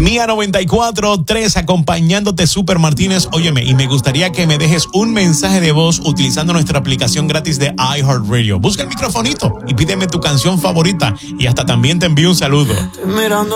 Mía 94.3 acompañándote, Super Martínez. Óyeme, y me gustaría que me dejes un mensaje de voz utilizando nuestra aplicación gratis de iHeartRadio. Busca el microfonito y pídeme tu canción favorita y hasta también te envío un saludo. Mirando